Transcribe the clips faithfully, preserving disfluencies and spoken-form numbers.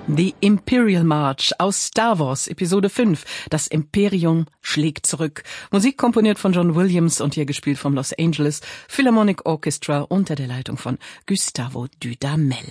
The Imperial March aus Star Wars Episode fünf. Das Imperium schlägt zurück. Musik komponiert von John Williams und hier gespielt vom Los Angeles Philharmonic Orchestra unter der Leitung von Gustavo Dudamel.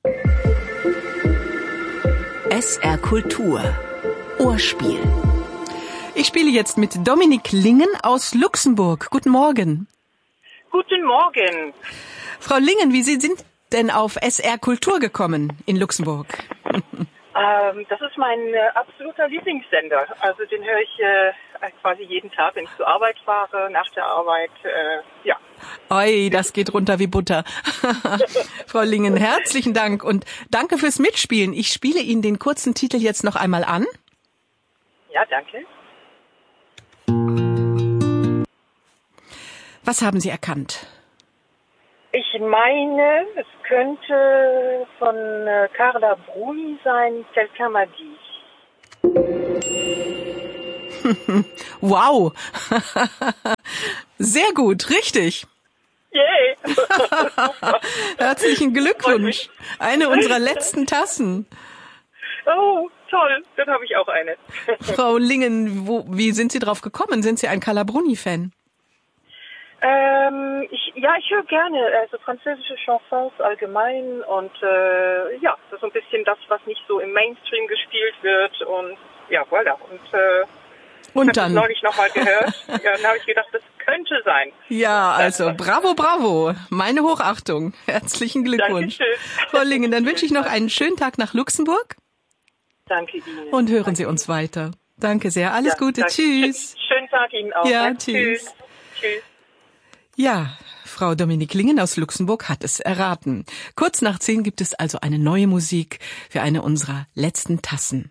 S R Kultur. Ohrspiel. Ich spiele jetzt mit Dominique Lingen aus Luxemburg. Guten Morgen. Guten Morgen. Frau Lingen, wie Sie sind denn auf S R Kultur gekommen in Luxemburg? Ähm, das ist mein äh, absoluter Lieblingssender. Also den höre ich äh, quasi jeden Tag, wenn ich zur Arbeit fahre, nach der Arbeit. Äh, ja. Oi, das geht runter wie Butter. Frau Lingen, herzlichen Dank und danke fürs Mitspielen. Ich spiele Ihnen den kurzen Titel jetzt noch einmal an. Ja, danke. Was haben Sie erkannt? Ich meine, es könnte von äh, Carla Bruni sein, Quelqu'un m'a dit. Wow. Sehr gut, richtig. Yay! Herzlichen Glückwunsch. Eine unserer letzten Tassen. Oh, toll. Dann habe ich auch eine. Frau Lingen, wo, wie sind Sie drauf gekommen? Sind Sie ein Carla Bruni-Fan? Ähm, ich, ja, ich höre gerne also französische Chansons allgemein und äh, ja, das ist so ein bisschen das, was nicht so im Mainstream gespielt wird und ja, voilà. Und, äh, und ich dann? habe das neulich nochmal gehört. Ja, dann habe ich gedacht, das könnte sein. Ja, also bravo, bravo. Meine Hochachtung. Herzlichen Glückwunsch. Dankeschön. Frau Lingen, dann wünsche ich noch einen schönen Tag nach Luxemburg. Danke Ihnen. Und hören Danke Sie uns weiter. Danke sehr. Alles ja, Gute. Danke. Tschüss. Schönen Tag Ihnen auch. Ja, ne? tschüss. Tschüss. Tschüss. Ja, Frau Dominique Lingen aus Luxemburg hat es erraten. Kurz nach zehn gibt es also eine neue Musik für eine unserer letzten Tassen.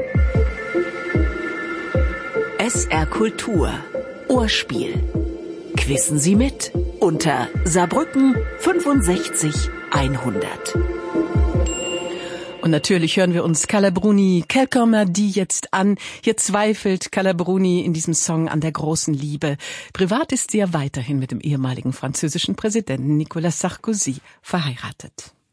S R Kultur. Ohrspiel. Quissen Sie mit unter Saarbrücken fünfundsechzig hundert. Und natürlich hören wir uns Carla Bruni, Quelqu'un m'a dit jetzt an. Hier zweifelt Carla Bruni in diesem Song an der großen Liebe. Privat ist sie ja weiterhin mit dem ehemaligen französischen Präsidenten Nicolas Sarkozy verheiratet.